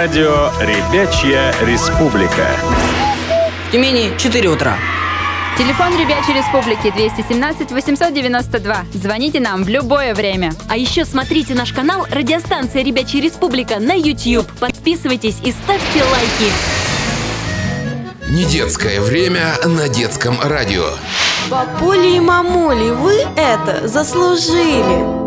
Радио «Ребячья республика». В Тюмени 4 утра. Телефон Ребячей Республики 217 892. Звоните нам в любое время. А еще смотрите наш канал «Радиостанция Ребячая Республика» на YouTube. Подписывайтесь и ставьте лайки. Недетское время на детском радио. Папули и мамули, вы это заслужили.